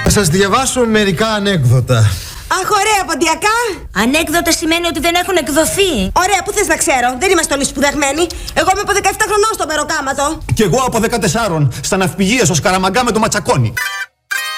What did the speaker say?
Θα σας διαβάσω μερικά ανέκδοτα. Αχ, ωραία, ποντιακά. Ανέκδοτα σημαίνει ότι δεν έχουν εκδοθεί. Ωραία, πού θες να ξέρω. Δεν είμαστε όλοι σπουδαγμένοι. Εγώ είμαι από 17 χρονών στο μεροκάματο. Κι εγώ από 14 στα ναυπηγεία στο Σκαραμαγκά με το ματσακόνι.